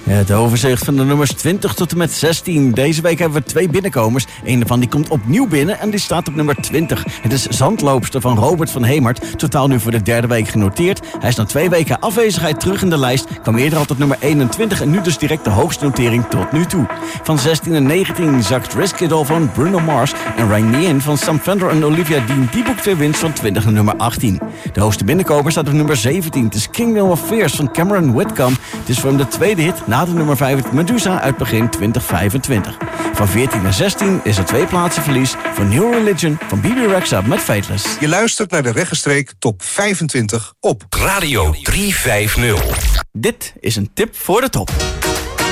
Het overzicht van de nummers 20 tot en met 16. Deze week hebben we 2 binnenkomers. Eén daarvan die komt opnieuw binnen en die staat op nummer 20. Het is Zandloopster van Robert van Hemert. Totaal nu voor de 3e week genoteerd. Hij is na 2 weken afwezigheid terug in de lijst. Kwam eerder al tot nummer 21 en nu dus direct de hoogste notering tot nu toe. Van 16 en 19 zakt Risk It All van Bruno Mars. En Rain Me In van Sam Fender en Olivia Dean. Die boekt weer winst van 20 naar nummer 18. De hoogste binnenkomer staat op nummer 17. Het is Kingdom of Fears van Cameron Whitcomb. Het is voor hem de tweede hit na de nummer 5 Medusa uit begin 2025. Van 14 naar 16 is er 2 plaatsen verlies voor New Religion van Bibi Rexha met Fateless. Je luistert naar de Regenstreek Top 25 op Radio 350. Dit is een tip voor de top.